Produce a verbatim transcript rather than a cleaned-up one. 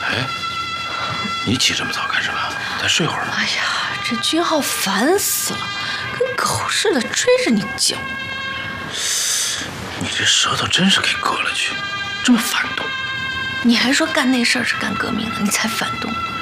哎，你起这么早干什么？再睡会儿吧。 哎呀，这君浩烦死了，跟狗似的追着你叫。 你这舌头真是给割了去，这么反动。 你还说干那事儿是干革命的，你才反动。